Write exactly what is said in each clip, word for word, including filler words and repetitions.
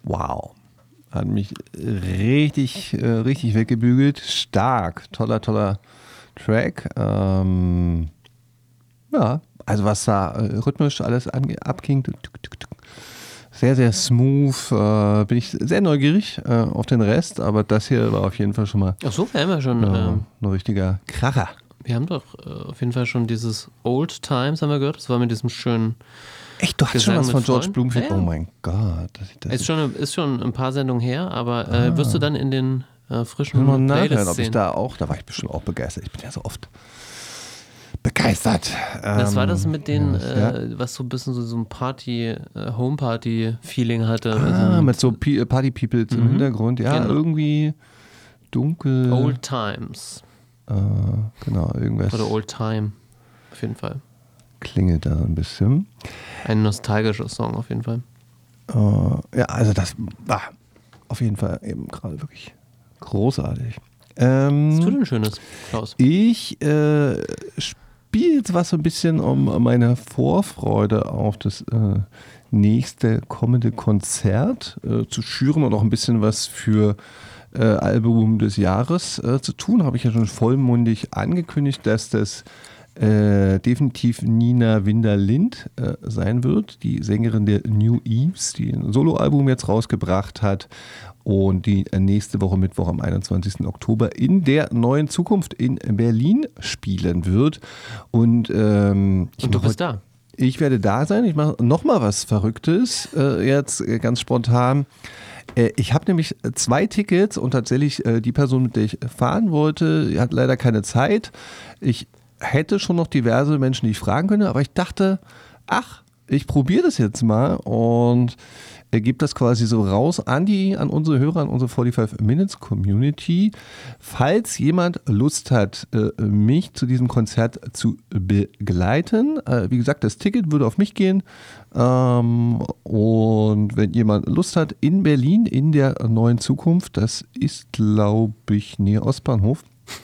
wow. Hat mich richtig, äh, richtig weggebügelt. Stark. Toller, toller Track. Ähm, ja, also was da äh, rhythmisch alles ange- abging. Sehr, sehr smooth. Äh, bin ich sehr neugierig äh, auf den Rest, aber das hier war auf jeden Fall schon mal Ach so, wir haben ja schon. äh, Ähm, ein richtiger Kracher. wir haben doch äh, auf jeden Fall schon dieses Old Times, haben wir gehört. Das war mit diesem schönen. Echt, du hast schon Gesang was mit von George Freund? Bloomfield? Ja, ja. Oh mein Gott. Das, das Ist schon, ist schon ein paar Sendungen her, aber äh, Ah. wirst du dann in den äh, Ich frischen will mal nachhören, Playlists ob ich sehen. da auch, da war ich bestimmt auch begeistert. Ich bin ja so oft begeistert. Das war das Ähm, mit den, ja. äh, was so ein bisschen so, so ein Party, äh, Home-Party-Feeling hatte. Ah, also, mit so P- Party Peoples im Mhm. Hintergrund. Ja, Genau. irgendwie dunkel. Old Times. Äh, genau, irgendwas Oder Old Time. Auf jeden Fall. klingelt da ein bisschen. Ein nostalgischer Song auf jeden Fall. Äh, ja, also das war auf jeden Fall eben gerade wirklich großartig. Ähm, Was tut denn Schönes, Klaus? Ich äh, spiele jetzt was so ein bisschen, um meine Vorfreude auf das äh, nächste kommende Konzert äh, zu schüren und auch ein bisschen was für äh, Album des Jahres äh, zu tun. Habe ich ja schon vollmundig angekündigt, dass das äh, definitiv Nina Winder-Lind äh, sein wird, die Sängerin der New Eves, die ein Soloalbum jetzt rausgebracht hat und die nächste Woche Mittwoch am einundzwanzigsten Oktober in der Neuen Zukunft in Berlin spielen wird. Und, ähm, ich Und du mache bist heute- da. Ich werde da sein. Ich mache nochmal was Verrücktes, äh, jetzt äh, ganz spontan. Äh, ich habe nämlich zwei Tickets und tatsächlich äh, die Person, mit der ich fahren wollte, die hat leider keine Zeit. Ich hätte schon noch diverse Menschen, die ich fragen könnte, aber ich dachte, ach, ich probiere das jetzt mal und er gibt das quasi so raus an die, an unsere Hörer, an unsere forty-five Minutes Community. Falls jemand Lust hat, äh, mich zu diesem Konzert zu begleiten, äh, wie gesagt, das Ticket würde auf mich gehen. Ähm, und wenn jemand Lust hat, in Berlin, in der Neuen Zukunft, das ist, glaube ich, näher Ostbahnhof,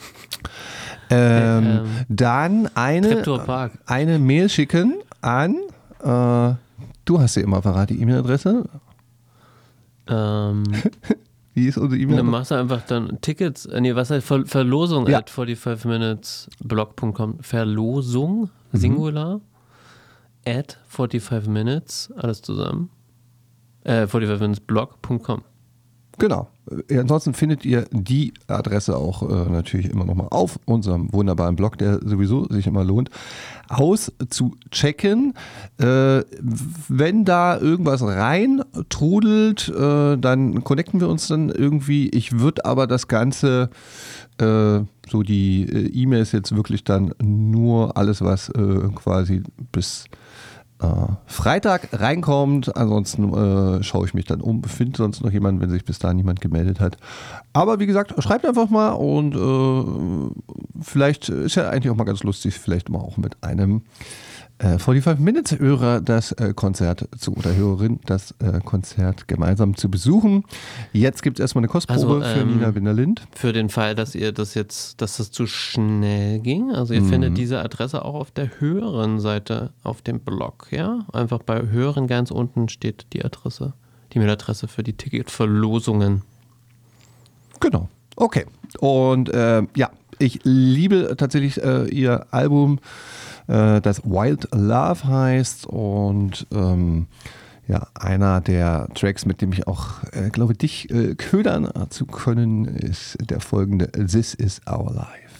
ähm, Ähm, dann eine, Treptower Park. eine Mail schicken an, äh, du hast ja immer verraten, die E-Mail-Adresse. Ähm, Wie ist unsere dann E-Mail-Adresse? machst du einfach dann Tickets, äh, nee, was heißt Ver Verlosung Ja. at forty-five minutes blog punkt com. Verlosung, Mhm. Singular, at forty-five minutes, alles zusammen. Äh, forty-five minutes blog punkt com. Genau. Äh, Ansonsten findet ihr die Adresse auch äh, natürlich immer nochmal auf unserem wunderbaren Blog, der sowieso sich immer lohnt, auszuchecken. Äh, wenn da irgendwas rein trudelt, äh, dann connecten wir uns dann irgendwie. Ich würde aber das Ganze, äh, so die äh, E-Mails jetzt wirklich dann nur alles, was äh, quasi bis Freitag reinkommt, ansonsten äh, schaue ich mich dann um, finde sonst noch jemanden, wenn sich bis dahin niemand gemeldet hat. Aber wie gesagt, schreibt einfach mal und äh, vielleicht ist ja eigentlich auch mal ganz lustig, vielleicht mal auch mit einem äh, forty-five Minutes Hörer das äh, Konzert zu oder Hörerin das äh, Konzert gemeinsam zu besuchen. Jetzt gibt es erstmal eine Kostprobe Also, für ähm, Nina Winder-Lind. Für den Fall, dass ihr das jetzt, dass das zu schnell ging. Also ihr Mhm. findet diese Adresse auch auf der höheren Seite auf dem Blog, ja? Einfach bei höheren ganz unten steht die Adresse, die Mailadresse für die Ticketverlosungen. Genau. Okay. Und äh, ja, ich liebe tatsächlich äh, ihr Album, äh, das Wild Love heißt und ähm, ja, einer der Tracks, mit dem ich auch äh, glaube, dich äh, ködern zu können, ist der folgende: This is our life.